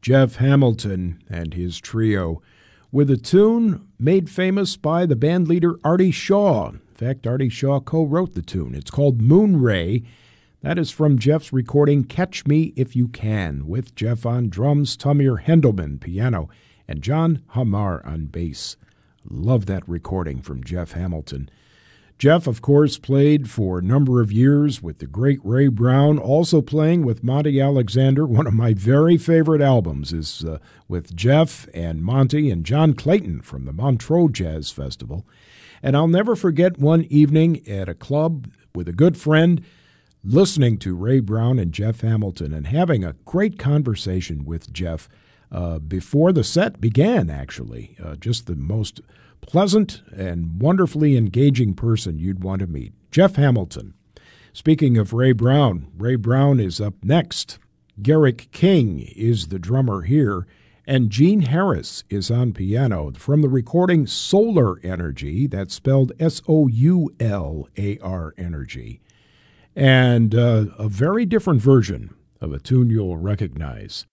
Jeff Hamilton and his trio, with a tune made famous by the band leader Artie Shaw. In fact, Artie Shaw co-wrote the tune. It's called Moonray. That is from Jeff's recording Catch Me If You Can, with Jeff on drums, Tamir Hendelman piano, and John Hamar on bass. Love that recording from Jeff Hamilton. Jeff, of course, played for a number of years with the great Ray Brown, also playing with Monty Alexander. One of my very favorite albums is with Jeff and Monty and John Clayton from the Montreux Jazz Festival. And I'll never forget one evening at a club with a good friend, listening to Ray Brown and Jeff Hamilton and having a great conversation with Jeff before the set began, actually. Just the most pleasant and wonderfully engaging person you'd want to meet. Jeff Hamilton. Speaking of Ray Brown is up next. Garrick King is the drummer here, and Gene Harris is on piano from the recording Solar Energy, that's spelled S-O-U-L-A-R Energy, and a very different version of a tune you'll recognize.